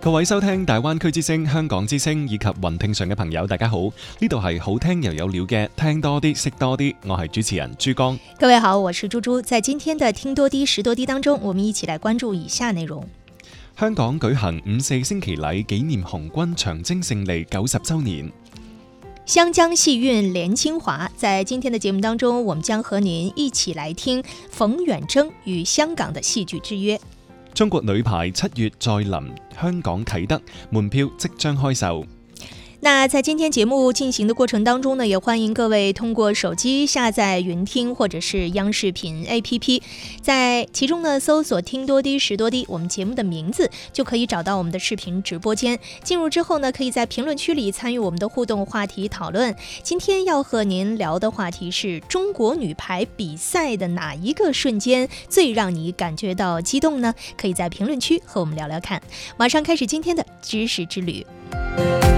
各位收聽大灣區之聲、香港之聲以及雲聽上嘅朋友，大家好，呢度係好聽又有料嘅聽多啲識多啲，我係主持人珠江。 各位好，我是豬豬。在今天的聽多啲識多啲當中，我們一起來關注以下內容。 香港舉行5·4升旗禮，紀念紅軍長征勝利90週年。 湘江戲韻連京華，在今天的節目當中，我們將和您一起來聽馮遠征與香港的戲劇之約。 中國女排7月再臨香港啟德，門票即將開售。 那在今天節目進行的過程當中呢，也歡迎各位通過手機下載雲聽或者是央視頻 APP， 在其中呢搜索聽多啲識多啲，我們節目的名字就可以找到我們的視頻直播間。進入之後呢，可以在評論區裡參與我們的互動話題討論。今天要和您聊的話題是中國女排比賽的哪一個瞬間最讓你感覺到激動呢？可以在評論區和我們聊聊看。馬上開始今天的知識之旅。